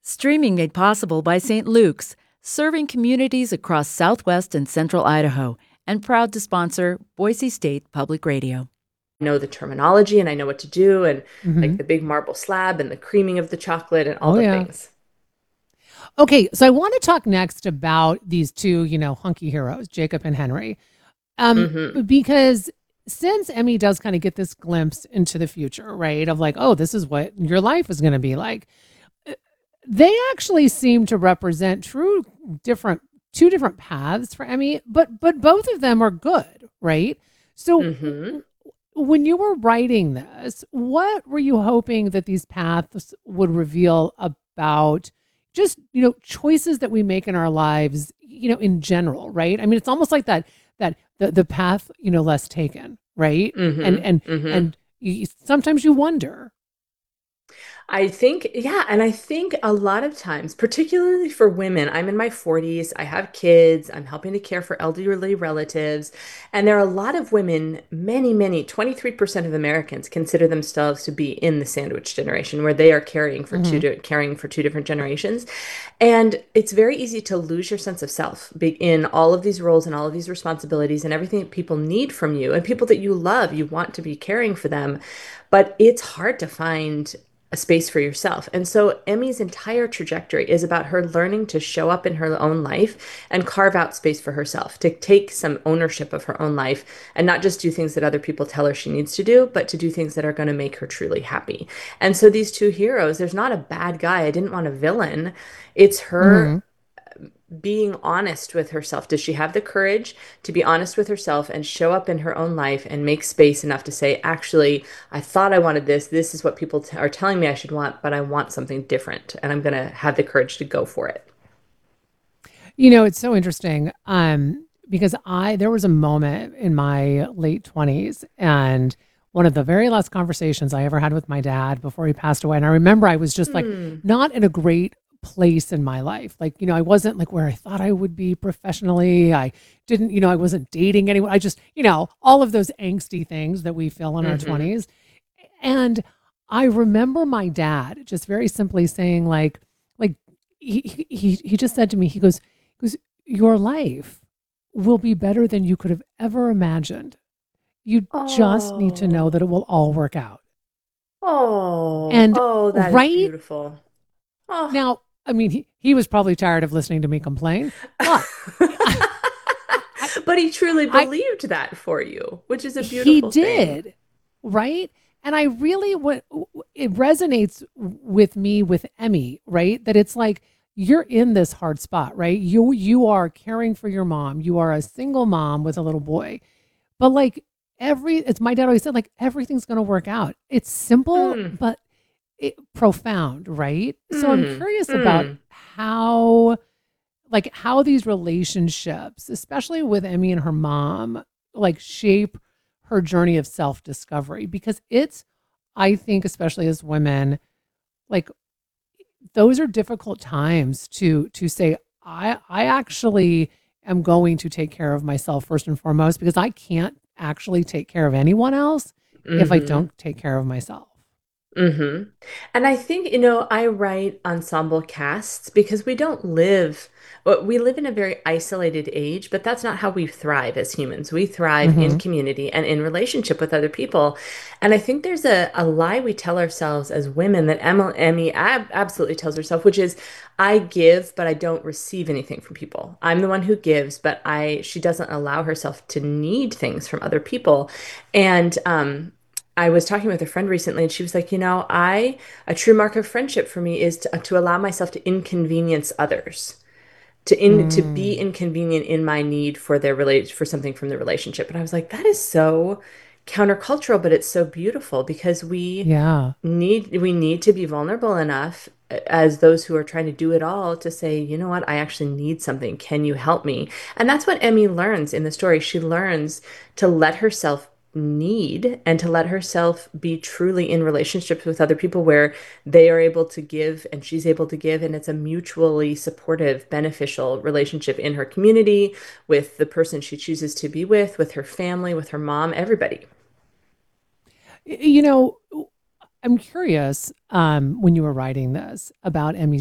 Streaming made possible by St. Luke's, serving communities across southwest and central Idaho, and proud to sponsor Boise State Public Radio. Know the terminology and I know what to do and like Hmm. the big marble slab and the creaming of the chocolate and all Oh, the yeah. things. Okay, so I want to talk next about these two, hunky heroes, Jacob and Henry. Hmm. Because since Emmy does kind of get this glimpse into the future, right, of like, oh, this is what your life is going to be like, uh, they actually seem to represent two different paths for Emmy, but both of them are good, right? So Hmm. when you were writing this, what were you hoping that these paths would reveal about just, choices that we make in our lives, in general, right? I mean, it's almost like that the path, less taken, right? And Hmm. and Hmm. and sometimes you wonder. I think, yeah, and I think a lot of times, particularly for women, I'm in my 40s, I have kids, I'm helping to care for elderly relatives, and there are a lot of women, many, 23% of Americans consider themselves to be in the sandwich generation, where they are Hmm. caring for two different generations. And it's very easy to lose your sense of self in all of these roles and all of these responsibilities and everything that people need from you and people that you love, you want to be caring for them. But it's hard to find a space for yourself. And so Emmy's entire trajectory is about her learning to show up in her own life and carve out space for herself, to take some ownership of her own life and not just do things that other people tell her she needs to do, but to do things that are going to make her truly happy. And so these two heroes, there's not a bad guy. I didn't want a villain. It's her Hmm. being honest with herself. Does she have the courage to be honest with herself and show up in her own life and make space enough to say, actually, I thought I wanted this. This is what people are telling me I should want, but I want something different. And I'm going to have the courage to go for it. It's so interesting. Because there was a moment in my late 20s, and one of the very last conversations I ever had with my dad before he passed away. And I remember I was just like Hmm. not in a great place in my life. Like, I wasn't like where I thought I would be professionally. I didn't, I wasn't dating anyone. I just, all of those angsty things that we feel in our Hmm. 20s. And I remember my dad just very simply saying, like he just said to me, he goes, your life will be better than you could have ever imagined. You just need to know Oh, that it will all work out. oh, And oh, that is right beautiful. Oh. now, I mean, he was probably tired of listening to me complain, but I, But he truly I believed that for you, which is a he beautiful thing. did, right? And I really what it resonates with me with Emmy, right? That it's like you're in this hard spot, right? You are caring for your mom. You are a single mom with a little boy. But like it's my dad always said, like everything's going to work out. It's simple, Mm, but profound, right? So I'm mm, curious about mm. how these relationships, especially with Emmy and her mom, like shape her journey of self-discovery because I think especially as women, like those are difficult times to say I actually am going to take care of myself first and foremost because I can't actually take care of anyone else if I Hmm. don't take care of myself. Hmm. And I think, I write ensemble casts because we live in a very isolated age, but that's not how we thrive as humans. We thrive in Hmm. community and in relationship with other people. And I think there's a lie we tell ourselves as women that Emmy absolutely tells herself, which is, I give, but I don't receive anything from people. I'm the one who gives, but she doesn't allow herself to need things from other people. And, I was talking with a friend recently, and she was like, a true mark of friendship for me is to allow myself to inconvenience others, to be Mm, inconvenient in my need for something from the relationship. And I was like, that is so countercultural, but it's so beautiful because yeah. we need to be vulnerable enough as those who are trying to do it all to say, you know what, I actually need something. Can you help me? And that's what Emmy learns in the story. She learns to let herself need and to let herself be truly in relationships with other people where they are able to give and she's able to give, and it's a mutually supportive, beneficial relationship in her community, with the person she chooses to be with her family, with her mom, everybody. You know, I'm curious when you were writing this about Emmy's